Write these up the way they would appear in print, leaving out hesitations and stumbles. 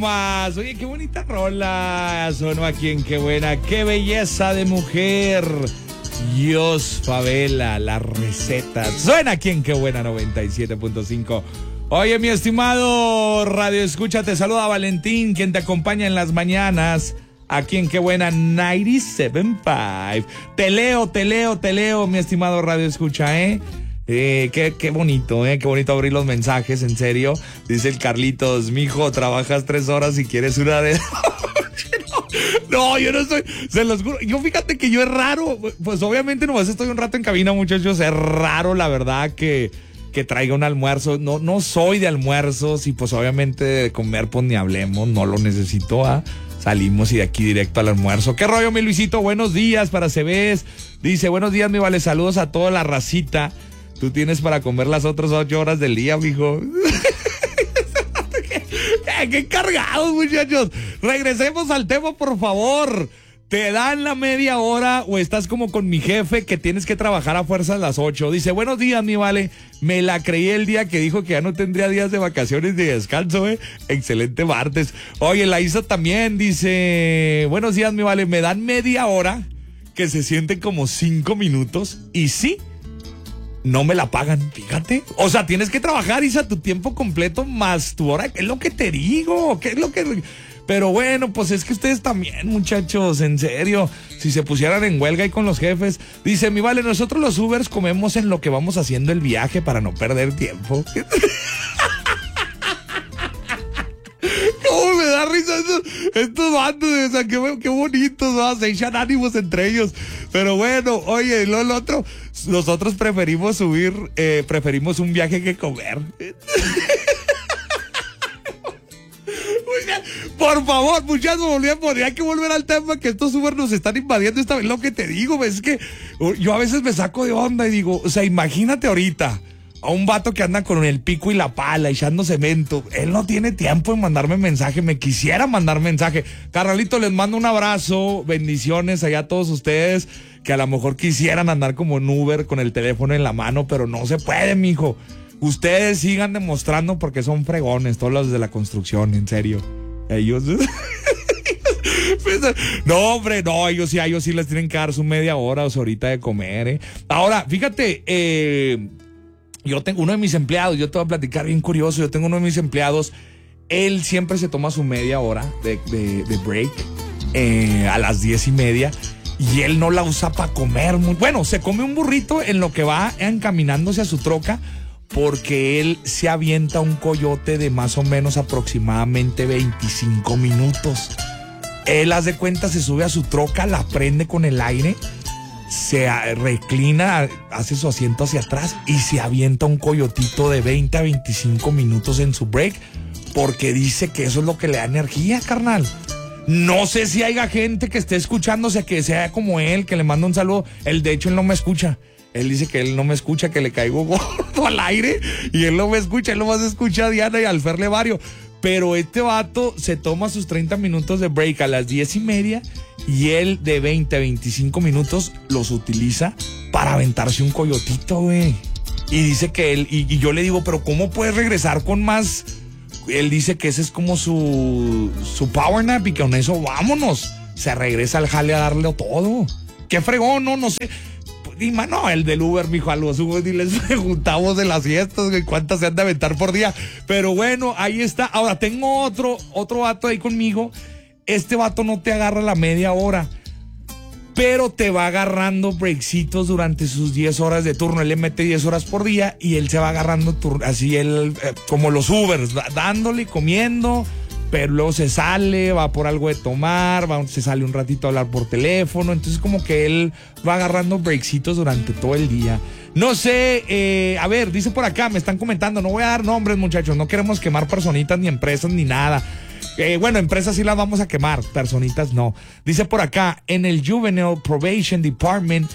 más. Oye, qué bonita rola. Sonó aquí en Qué Buena, qué belleza de mujer. Dios Favela, la receta. Suena aquí en Qué Buena 97.5. Oye, mi estimado Radio Escucha, te saluda Valentín, quien te acompaña en las mañanas. Aquí en Qué Buena 97.5. Te leo, mi estimado Radio Escucha, Qué bonito, qué bonito abrir los mensajes, en serio. Dice el Carlitos, mijo, trabajas 3 horas y quieres una de... No, yo no soy, se los juro. Yo fíjate que yo es raro, pues obviamente nomás estoy un rato en cabina, muchachos. Es raro, la verdad, que traiga un almuerzo. No soy de almuerzos y pues obviamente de comer pues ni hablemos, no lo necesito, Salimos y de aquí directo al almuerzo. ¿Qué rollo, mi Luisito? Buenos días para Cebes. Dice, buenos días, mi vale, saludos a toda la racita. Tú tienes para comer las otras 8 horas del día, mijo. ¡Qué cargados, muchachos! Regresemos al tema, por favor. ¿Te dan la media hora o estás como con mi jefe que tienes que trabajar a fuerzas las 8? Dice, buenos días, mi vale. Me la creí el día que dijo que ya no tendría días de vacaciones ni de descanso, Excelente martes. Oye, la Isa también dice, buenos días, mi vale. Me dan media hora que se sienten como 5 minutos y sí, no me la pagan, fíjate. O sea, tienes que trabajar, Isa, tu tiempo completo más tu hora. ¿Qué es lo que te digo? ¿Qué es lo que...? Pero bueno, pues es que ustedes también, muchachos, en serio, si se pusieran en huelga ahí con los jefes. Dice, mi vale, nosotros los Ubers comemos en lo que vamos haciendo el viaje para no perder tiempo. ¿Cómo me da risa estos bandos? O sea, qué bonitos, ¿no? Se echan ánimos entre ellos. Pero bueno, oye, lo otro, nosotros preferimos preferimos un viaje que comer. Por favor, muchachos, hay que volver al tema, que estos Uber nos están invadiendo esta vez. Lo que te digo, es que yo a veces me saco de onda y digo, o sea, imagínate ahorita a un vato que anda con el pico y la pala echando cemento. Él no tiene tiempo en mandarme mensaje. Me quisiera mandar mensaje. Carnalito, les mando un abrazo, bendiciones allá a todos ustedes que a lo mejor quisieran andar como en Uber con el teléfono en la mano, pero no se puede, mijo. Ustedes sigan demostrando porque son fregones, todos los de la construcción, en serio. Ellos... No, hombre, no, ellos sí les tienen que dar su media hora o su horita de comer, Ahora, fíjate, yo tengo uno de mis empleados, yo te voy a platicar bien curioso, yo tengo uno de mis empleados, él siempre se toma su media hora de break a las 10:30 y él no la usa para comer. Bueno, se come un burrito en lo que va encaminándose a su troca, porque él se avienta un coyote de más o menos aproximadamente 25 minutos. Él, haz de cuenta, se sube a su troca, la prende con el aire, se reclina, hace su asiento hacia atrás y se avienta un coyotito de 20 a 25 minutos en su break, porque dice que eso es lo que le da energía, carnal. No sé si haya gente que esté escuchándose, que sea como él, que le manda un saludo. De hecho, él no me escucha. Él dice que él no me escucha, que le caigo gordo al aire y él no me escucha, él nomás escucha a Diana y al Ferle Vario. Pero este vato se toma sus 30 minutos de break a las 10:30 y él de 20 a 25 minutos los utiliza para aventarse un coyotito, güey. Y dice que él, y yo le digo, pero ¿cómo puedes regresar con más? Él dice que ese es como su power nap y que con eso vámonos. Se regresa al jale a darle todo. Qué fregón, no sé. Y no, el del Uber, mijo, a los Uber y les preguntamos de las fiestas, cuántas se han de aventar por día. Pero bueno, ahí está. Ahora, tengo otro vato ahí conmigo. Este vato no te agarra la media hora, pero te va agarrando breaksitos durante sus 10 horas de turno. Él le mete 10 horas por día y él se va agarrando así, él, como los Ubers, dándole, comiendo, pero luego se sale, va por algo de tomar, se sale un ratito a hablar por teléfono. Entonces como que él va agarrando breaksitos durante todo el día. No sé, a ver, dice por acá, me están comentando, no voy a dar nombres, muchachos, no queremos quemar personitas ni empresas ni nada. Bueno, empresas sí las vamos a quemar, personitas no. Dice por acá, en el Juvenile Probation Department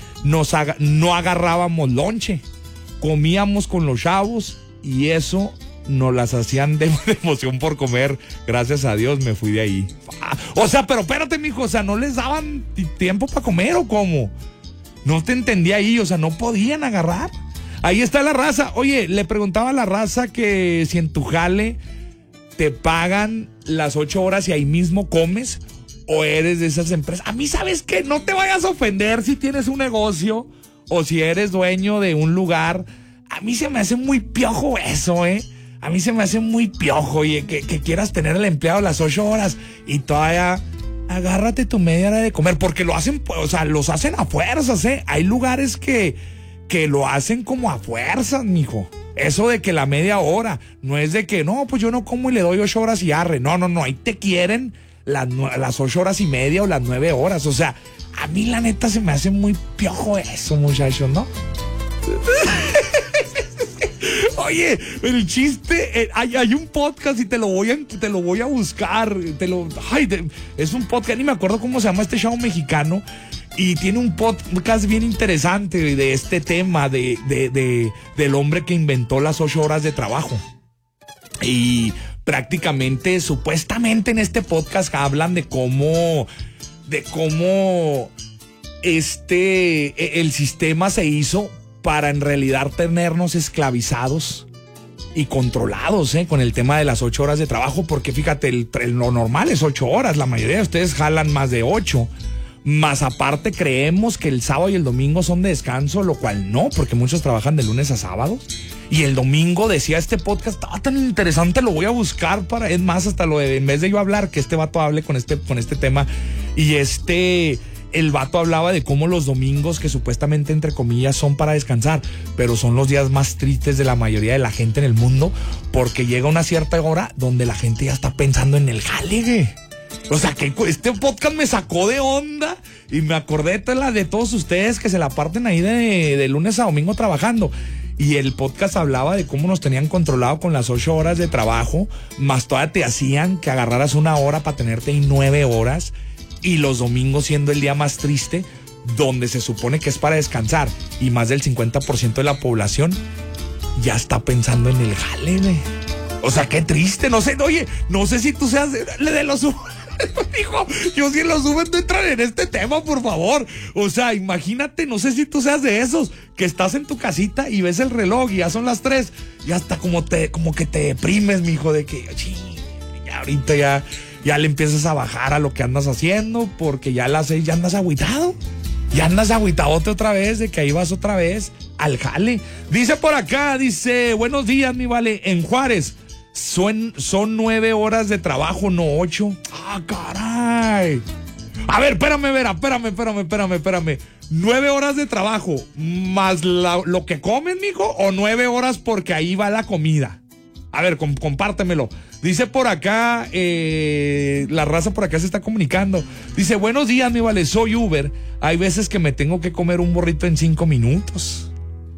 no agarrábamos lonche, comíamos con los chavos y eso nos las hacían de emoción por comer. Gracias a Dios me fui de ahí. O sea, pero espérate, mijo, o sea, ¿no les daban tiempo para comer o cómo? No te entendí ahí, o sea, ¿no podían agarrar? Ahí está la raza. Oye, le preguntaba a la raza que si en tu jale ¿te pagan las 8 horas y ahí mismo comes? ¿O eres de esas empresas? A mí, ¿sabes qué? No te vayas a ofender si tienes un negocio o si eres dueño de un lugar. A mí se me hace muy piojo eso, ¿eh? A mí se me hace muy piojo, oye, que quieras tener al empleado las 8 horas y todavía agárrate tu media hora de comer, porque lo hacen, o sea, los hacen a fuerzas, ¿eh? Hay lugares que lo hacen como a fuerzas, mijo. Eso de que la media hora, no es de que, no, pues yo no como y le doy 8 horas y arre. No, ahí te quieren las 8 horas y media o las 9 horas. O sea, a mí la neta se me hace muy piojo eso, muchachos, ¿no? Oye, el chiste, hay un podcast y te lo voy a buscar. Es un podcast, ni me acuerdo cómo se llama este show mexicano. Y tiene un podcast bien interesante de este tema del hombre que inventó las 8 horas de trabajo. Y prácticamente, supuestamente en este podcast hablan de cómo el sistema se hizo para en realidad tenernos esclavizados y controlados, con el tema de las 8 horas de trabajo, porque fíjate, lo normal es 8 horas, la mayoría de ustedes jalan más de 8. Más aparte creemos que el sábado y el domingo son de descanso, lo cual no, porque muchos trabajan de lunes a sábado. Y el domingo, decía este podcast, estaba tan interesante, lo voy a buscar es más, hasta en vez de yo hablar, que este vato hable con este tema. Y el vato hablaba de cómo los domingos, que supuestamente entre comillas son para descansar, pero son los días más tristes de la mayoría de la gente en el mundo, porque llega una cierta hora donde la gente ya está pensando en el jale. O sea, que este podcast me sacó de onda y me acordé de todos ustedes que se la parten ahí de lunes a domingo trabajando. Y el podcast hablaba de cómo nos tenían controlado con las 8 horas de trabajo, más todavía te hacían que agarraras 1 hora para tenerte ahí 9 horas, y los domingos siendo el día más triste, donde se supone que es para descansar, y más del 50% de la población ya está pensando en el jale, güey. O sea, qué triste, no sé si tú seas de los... Hijo, yo si los suben no entran en este tema, por favor. O sea, imagínate, no sé si tú seas de esos que estás en tu casita y ves el reloj y ya son las 3 y hasta como que te deprimes, mijo, de que ya ahorita ya le empiezas a bajar a lo que andas haciendo, porque ya a las 6 ya andas agüitado. Ya andas agüitadote otra vez, de que ahí vas otra vez al jale. Dice por acá, buenos días, mi vale, en Juárez. Son 9 horas de trabajo, no 8. ¡Ah, caray! A ver, espérame. 9 horas de trabajo, más lo que comen, mijo, o 9 horas porque ahí va la comida. A ver, compártemelo. Dice por acá, la raza por acá se está comunicando. Dice, buenos días, mi vale, soy Uber. Hay veces que me tengo que comer un burrito en 5 minutos.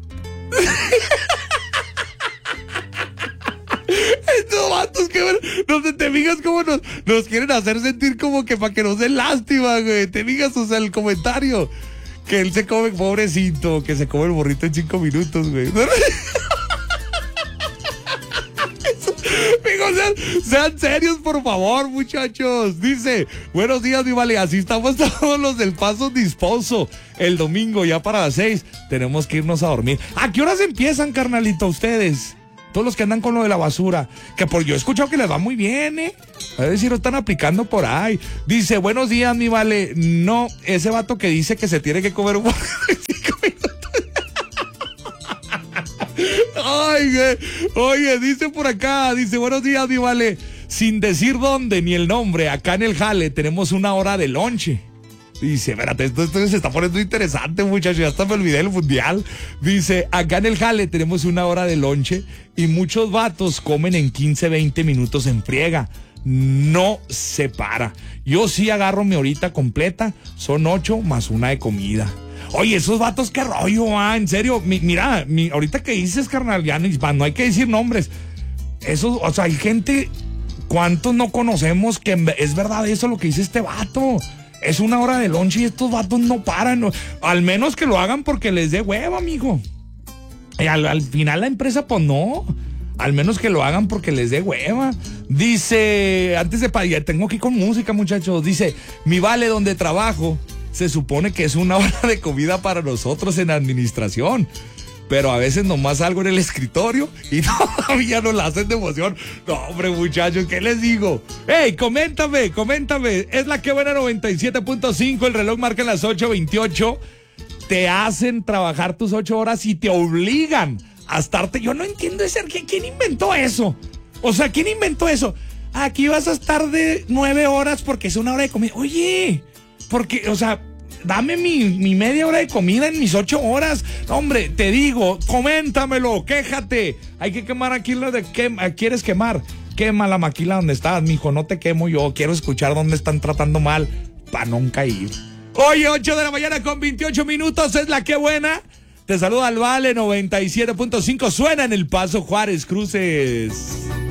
Estos vatos que no te fijas cómo nos quieren hacer sentir como que para que nos den lástima, güey. Te fijas, o sea, el comentario que él se come, pobrecito, que se come el burrito en 5 minutos, güey. Sean serios, por favor, muchachos. Dice, buenos días, mi vale. Así estamos todos los del Paso Disposo. El domingo, ya para las 6, tenemos que irnos a dormir. ¿A qué horas empiezan, carnalito, ustedes? Todos los que andan con lo de la basura. Que yo he escuchado que les va muy bien, A ver si lo están aplicando por ahí. Dice, buenos días, mi vale. No, ese vato que dice que se tiene que comer un... Ay, güey. Oye, dice por acá, buenos días, mi vale. Sin decir dónde ni el nombre, acá en el jale tenemos 1 hora de lonche. Dice, espérate, esto se está poniendo interesante, muchachos, ya hasta me olvidé del mundial. Dice, acá en el jale tenemos 1 hora de lonche y muchos vatos comen en 15, 20 minutos en friega. No se para. Yo sí agarro mi horita completa, son 8 más 1 de comida. Oye, esos vatos, qué rollo, en serio. Mira, ahorita que dices, carnal, ya no hay que decir nombres. Esos, o sea, hay gente, ¿cuántos no conocemos que es verdad eso lo que dice este vato? Es 1 hora de lonche y estos vatos no paran. No. Al menos que lo hagan porque les dé hueva, amigo. Y al final la empresa, pues no. Al menos que lo hagan porque les dé hueva. Dice, ya tengo aquí con música, muchachos. Dice, mi vale donde trabajo, se supone que es 1 hora de comida para nosotros en administración. pero a veces nomás salgo en el escritorio y todavía no la hacen de emoción. No, hombre, muchachos, ¿qué les digo? Hey, coméntame. Es la que buena 97.5, el reloj marca las 8:28. Te hacen trabajar tus 8 horas y te obligan a estarte. Yo no entiendo ese. ¿Quién inventó eso? O sea, ¿quién inventó eso? Aquí vas a estar de 9 horas porque es una hora de comida. Oye, porque, o sea, dame mi media hora de comida en mis 8 horas. Hombre, te digo, coméntamelo, quéjate. Hay que quemar aquí lo de ¿quieres quemar? Quema la maquila donde estás, mijo. No te quemo yo. Quiero escuchar dónde están tratando mal para nunca ir. Oye, 8 de la mañana con 28 minutos. Es la que buena. Te saluda al Vale 97.5. Suena en El Paso, Juárez, Cruces.